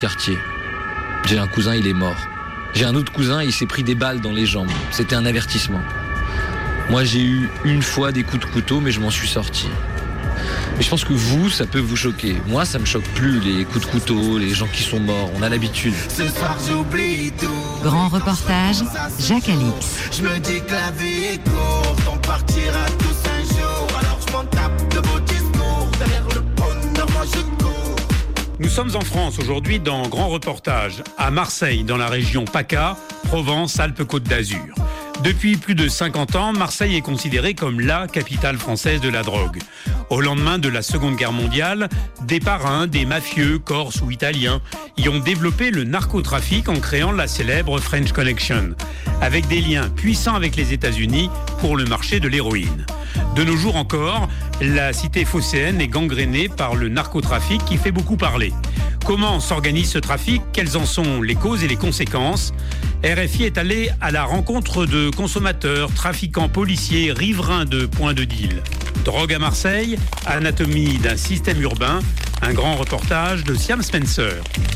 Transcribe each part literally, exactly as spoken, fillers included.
quartier. J'ai un cousin, il est mort. J'ai un autre cousin, il s'est pris des balles dans les jambes. C'était un avertissement. Moi, j'ai eu une fois des coups de couteau, mais je m'en suis sorti. Mais je pense que vous, ça peut vous choquer. Moi, ça me choque plus, les coups de couteau, les gens qui sont morts. On a l'habitude. Ce soir, j'oublie tout. Grand reportage, Jacques Alix. Je me dis que la vie est courte, on partira tous un jour. Alors je m'en tape de vos discours. Derrière le bonheur, moi je cours. Nous sommes en France aujourd'hui dans Grand Reportage, à Marseille, dans la région PACA, Provence-Alpes-Côte d'Azur. Depuis plus de cinquante ans, Marseille est considérée comme la capitale française de la drogue. Au lendemain de la Seconde Guerre mondiale, des parrains, des mafieux, corses ou italiens, y ont développé le narcotrafic en créant la célèbre French Connection, avec des liens puissants avec les États-Unis pour le marché de l'héroïne. De nos jours encore, la cité phocéenne est gangrénée par le narcotrafic qui fait beaucoup parler. Comment s'organise ce trafic ? Quelles en sont les causes et les conséquences ? R F I est allé à la rencontre de consommateurs, trafiquants, policiers, riverains de points de deal. Drogue à Marseille, anatomie d'un système urbain, un grand reportage de Siam Spencer.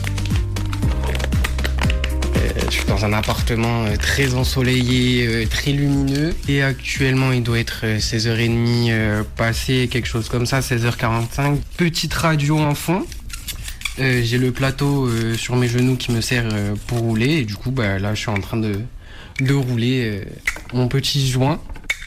Je suis dans un appartement très ensoleillé, très lumineux. Et actuellement, il doit être seize heures trente passé, quelque chose comme ça, seize heures quarante-cinq. Petite radio en fond. Euh, j'ai le plateau euh, sur mes genoux qui me sert euh, pour rouler. Et du coup, bah, là, je suis en train de, de rouler euh, mon petit joint.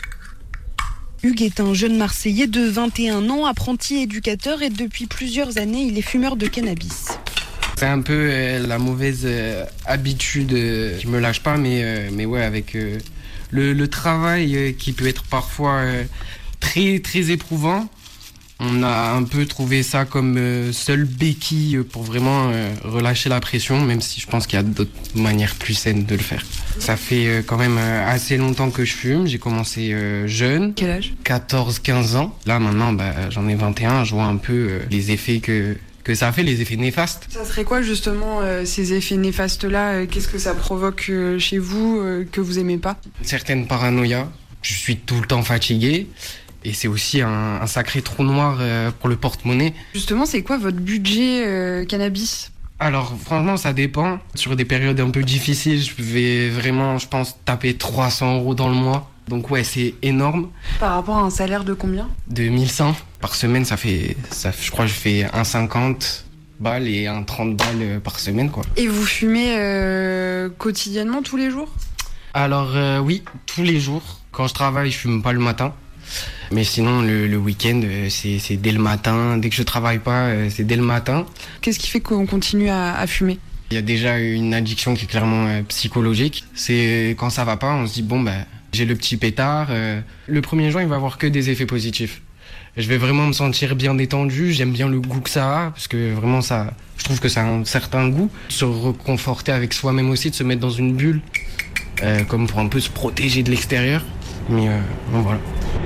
Hugues est un jeune Marseillais de vingt et un ans, apprenti éducateur, et depuis plusieurs années, il est fumeur de cannabis. C'est un peu euh, la mauvaise euh, habitude, euh, je me lâche pas, mais, euh, mais ouais, avec euh, le, le travail euh, qui peut être parfois euh, très, très éprouvant, on a un peu trouvé ça comme euh, seule béquille pour vraiment euh, relâcher la pression, même si je pense qu'il y a d'autres manières plus saines de le faire. Ça fait euh, quand même euh, assez longtemps que je fume, j'ai commencé euh, jeune. Quel âge ? quatorze quinze ans. Là maintenant, bah, j'en ai vingt et un, je vois un peu euh, les effets que... que ça fait, les effets néfastes. Ça serait quoi justement euh, ces effets néfastes-là euh, Qu'est-ce que ça provoque euh, chez vous euh, que vous aimez pas ? Une certaine paranoïa, je suis tout le temps fatigué et c'est aussi un, un sacré trou noir euh, pour le porte-monnaie. Justement, c'est quoi votre budget euh, cannabis ? Alors franchement, ça dépend. Sur des périodes un peu difficiles, je vais vraiment, je pense, taper trois cents euros dans le mois. Donc ouais, c'est énorme. Par rapport à un salaire de combien ? De mille cent par semaine, ça fait, ça, je crois que je fais un cinquante balles et un trente balles par semaine, quoi. Et vous fumez euh, quotidiennement, tous les jours ? Alors euh, oui, tous les jours. Quand je travaille, je fume pas le matin. Mais sinon, le, le week-end, c'est, c'est dès le matin. Dès que je travaille pas, c'est dès le matin. Qu'est-ce qui fait qu'on continue à, à fumer ? Il y a déjà une addiction qui est clairement euh, psychologique. C'est quand ça va pas, on se dit bon ben... j'ai le petit pétard. Euh, le premier joint, il va avoir que des effets positifs. Je vais vraiment me sentir bien détendu. J'aime bien le goût que ça a, parce que vraiment, ça, je trouve que ça a un certain goût. Se reconforter avec soi-même aussi, de se mettre dans une bulle, euh, comme pour un peu se protéger de l'extérieur. Mais euh, bon, voilà.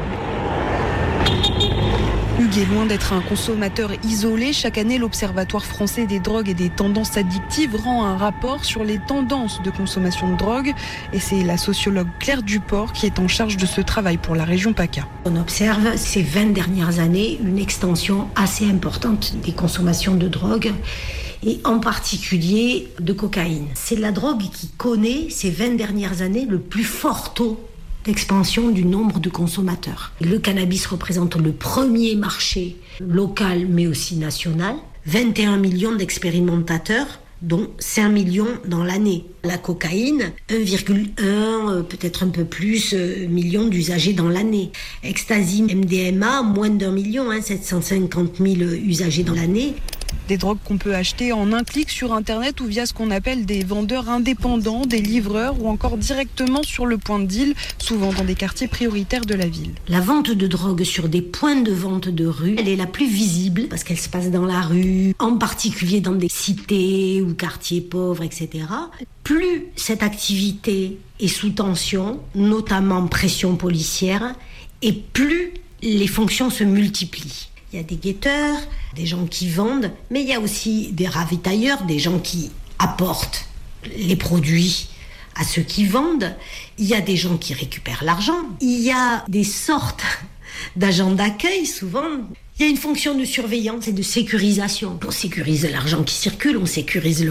Hugues est loin d'être un consommateur isolé. Chaque année, l'Observatoire français des drogues et des tendances addictives rend un rapport sur les tendances de consommation de drogue. Et c'est la sociologue Claire Duport qui est en charge de ce travail pour la région PACA. On observe ces vingt dernières années une extension assez importante des consommations de drogue et en particulier de cocaïne. C'est la drogue qui connaît ces vingt dernières années le plus fort taux d'expansion du nombre de consommateurs. Le cannabis représente le premier marché local mais aussi national. vingt et un millions d'expérimentateurs, dont cinq millions dans l'année. La cocaïne, un virgule un, peut-être un peu plus, euh, millions d'usagers dans l'année. Ecstasy, M D M A, moins d'un million, hein, sept cent cinquante mille usagers dans l'année. Des drogues qu'on peut acheter en un clic sur Internet ou via ce qu'on appelle des vendeurs indépendants, des livreurs ou encore directement sur le point de deal, souvent dans des quartiers prioritaires de la ville. La vente de drogue sur des points de vente de rue, elle est la plus visible parce qu'elle se passe dans la rue, en particulier dans des cités ou quartiers pauvres, et cetera. Plus cette activité est sous tension, notamment pression policière, et plus les fonctions se multiplient. Il y a des guetteurs, des gens qui vendent, mais il y a aussi des ravitailleurs, des gens qui apportent les produits à ceux qui vendent. Il y a des gens qui récupèrent l'argent. Il y a des sortes d'agents d'accueil souvent. Il y a une fonction de surveillance et de sécurisation. On sécurise l'argent qui circule, on sécurise le